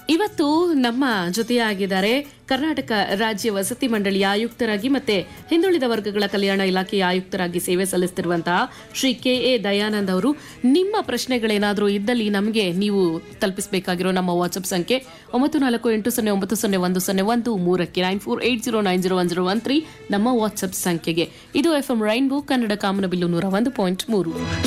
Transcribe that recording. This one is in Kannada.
ಇವತ್ತು ನಮ್ಮ ಜೊತೆಯಾಗಿದ್ದಾರೆ ಕರ್ನಾಟಕ ರಾಜ್ಯ ವಸತಿ ಮಂಡಳಿಯ ಆಯುಕ್ತರಾಗಿ ಮತ್ತೆ ಹಿಂದುಳಿದ ವರ್ಗಗಳ ಕಲ್ಯಾಣ ಇಲಾಖೆಯ ಆಯುಕ್ತರಾಗಿ ಸೇವೆ ಸಲ್ಲಿಸುತ್ತಿರುವಂತಹ ಶ್ರೀ KA ದಯಾನಂದ್ ಅವರು. ನಿಮ್ಮ ಪ್ರಶ್ನೆಗಳೇನಾದರೂ ಇದ್ದಲ್ಲಿ ನಮಗೆ ನೀವು ತಲುಪಿಸಬೇಕಾಗಿರೋ ನಮ್ಮ ವಾಟ್ಸ್ಆಪ್ ಸಂಖ್ಯೆ 9480900101 9480901013 ನಮ್ಮ ವಾಟ್ಸ್ಆಪ್ ಸಂಖ್ಯೆಗೆ. ಇದು FM ರೈನ್ಬೋ ಕನ್ನಡ ಕಾಮನಬಿಲ್ಲು 101.3.